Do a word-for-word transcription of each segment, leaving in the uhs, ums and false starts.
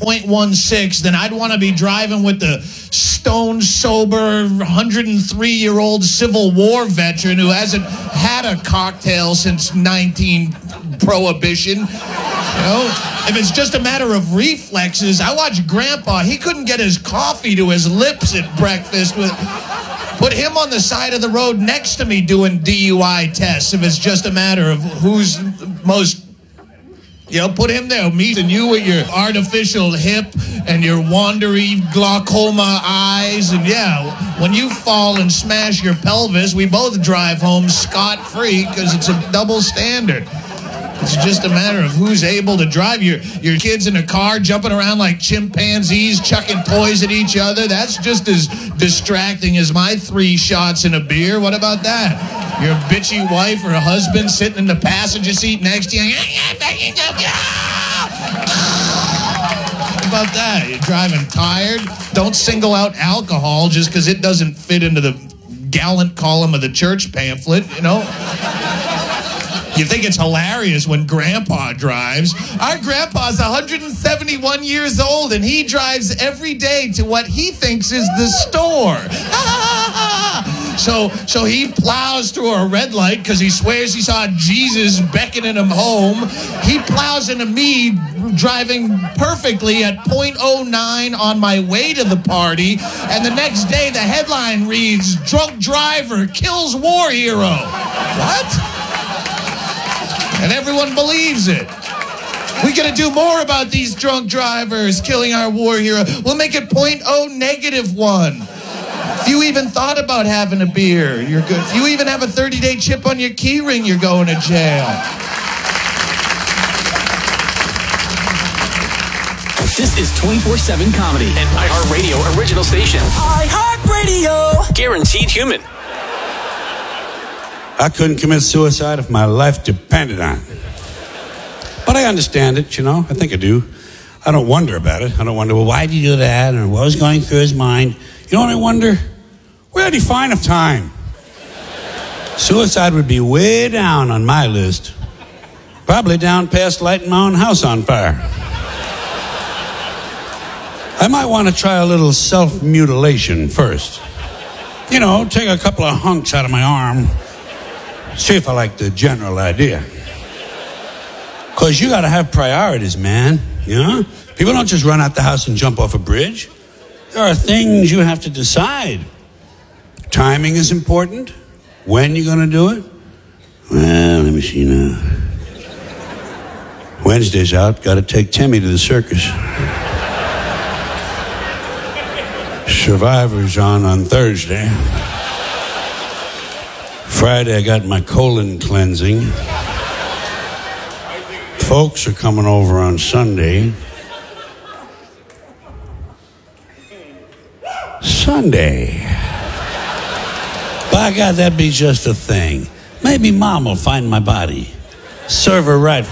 point one six, then I'd want to be driving with the stone-sober, one hundred three-year-old Civil War veteran who hasn't had a cocktail since nineteen Prohibition. You know, if it's just a matter of reflexes, I watched Grandpa. He couldn't get his coffee to his lips at breakfast. With Put him on the side of the road next to me doing D U I tests if it's just a matter of who's most... You know, put him there, me and you with your artificial hip and your wandery glaucoma eyes. And yeah, when you fall and smash your pelvis, we both drive home scot-free because it's a double standard. It's just a matter of who's able to drive. Your, your kids in a car jumping around like chimpanzees, chucking toys at each other. That's just as distracting as my three shots in a beer. What about that? Your bitchy wife or husband sitting in the passenger seat next to you. What about that? You're driving tired? Don't single out alcohol just because it doesn't fit into the gallant column of the church pamphlet, you know? You think it's hilarious when Grandpa drives. Our Grandpa's one hundred seventy-one years old, and he drives every day to what he thinks is the store. so, so he plows through a red light because he swears he saw Jesus beckoning him home. He plows into me driving perfectly at point oh nine on my way to the party, and the next day the headline reads, "Drunk driver kills war hero." What? And everyone believes it. We gotta do more about these drunk drivers killing our war hero. We'll make it point oh negative one. If you even thought about having a beer, you're good. If you even have a thirty-day chip on your key ring, you're going to jail. This is twenty-four seven Comedy, an iHeartRadio original station. iHeartRadio. Guaranteed human. I couldn't commit suicide if my life depended on it. But I understand it, you know. I think I do. I don't wonder about it. I don't wonder, well, why did he do that? Or what was going through his mind? You know what I wonder? Where did he find the time? Suicide would be way down on my list. Probably down past lighting my own house on fire. I might want to try a little self-mutilation first. You know, take a couple of hunks out of my arm. See if I like the general idea. Because you got to have priorities, man. You know? People don't just run out the house and jump off a bridge. There are things you have to decide. Timing is important. When you're going to do it? Well, let me see now. Wednesday's out. Got to take Timmy to the circus. Survivor's on on Thursday. Friday, I got my colon cleansing. Folks are coming over on Sunday. Sunday. By God, that'd be just a thing. Maybe Mom will find my body. Serve her right.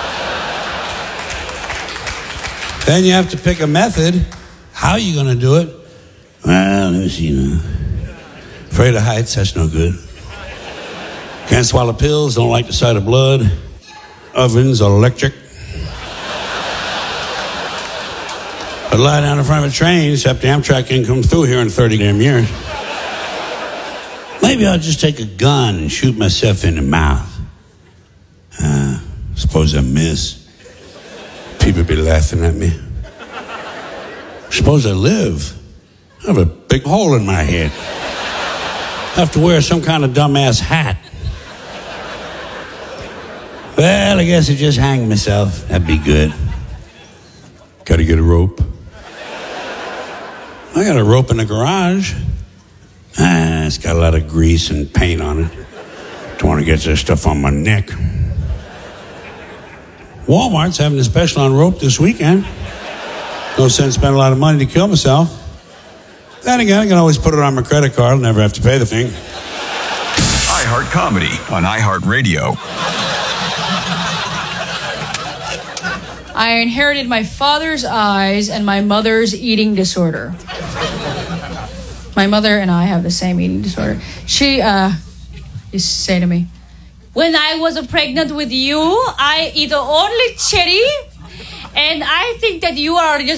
Then you have to pick a method. How are you going to do it? Well, let me see now. Afraid of heights, that's no good. Can't swallow pills, don't like the sight of blood. Ovens are electric. I'd lie down in front of a train, except the Amtrak ain't come through here in thirty damn years. Maybe I'll just take a gun and shoot myself in the mouth. Uh, suppose I miss. People be laughing at me. Suppose I live. I have a big hole in my head. I have to wear some kind of dumbass hat. Well, I guess I just hang myself. That'd be good. Gotta get a rope. I got a rope in the garage. Ah, it's got a lot of grease and paint on it. Don't want to get this stuff on my neck. Walmart's having a special on rope this weekend. No sense spending a lot of money to kill myself. Then again, I can always put it on my credit card. I'll never have to pay the thing. iHeart Comedy on iHeartRadio. I inherited my father's eyes and my mother's eating disorder. My mother and I have the same eating disorder. She uh, used to say to me, "When I was pregnant with you, I eat only cherry, and I think that you are just